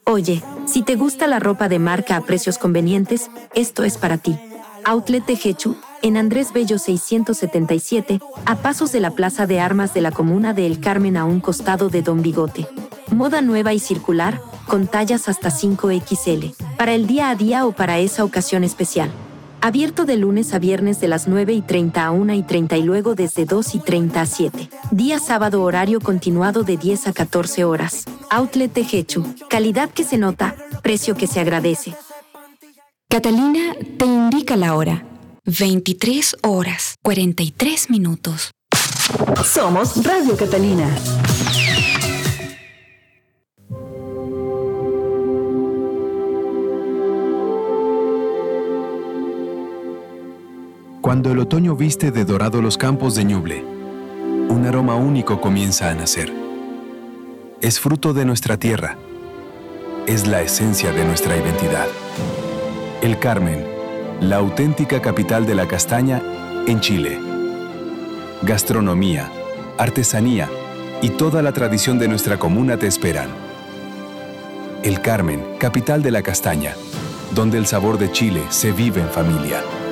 Oye, si te gusta la ropa de marca a precios convenientes, esto es para ti. Outlet de Jechu, en Andrés Bello 677, a pasos de la Plaza de Armas de la Comuna de El Carmen a un costado de Don Bigote. Moda nueva y circular, con tallas hasta 5XL, para el día a día o para esa ocasión especial. Abierto de lunes a viernes de las 9:30 a 1:30 y luego desde 2:30 a 7. Día sábado horario continuado de 10 a 14 horas. Outlet de Jechu. Calidad que se nota, precio que se agradece. Catalina te indica la hora. 23 horas, 43 minutos. Somos Radio Catalina. Cuando el otoño viste de dorado los campos de Ñuble, un aroma único comienza a nacer. Es fruto de nuestra tierra. Es la esencia de nuestra identidad. El Carmen, la auténtica capital de la castaña en Chile. Gastronomía, artesanía y toda la tradición de nuestra comuna te esperan. El Carmen, capital de la castaña, donde el sabor de Chile se vive en familia.